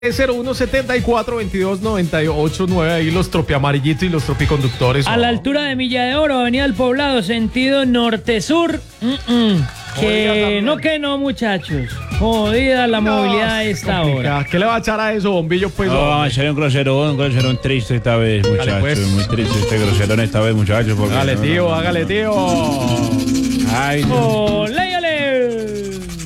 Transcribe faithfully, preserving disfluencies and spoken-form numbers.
cero uno setenta y cuatro veintidós noventa y ocho nueve, ahí los tropiamarillitos y los tropiconductores. A la altura de Milla de Oro, Avenida del Poblado, sentido norte-sur. Mm -mm. Que no, que no, muchachos. Jodida la no, movilidad a esta hora. ¿Qué le va a echar a eso, bombillo? Pues, no, vamos a echarle un groserón, un groserón triste esta vez, muchachos. Dale, pues. Muy triste este groserón esta vez, muchachos. Hágale, tío, hágale, tío. Ay, no. Olé.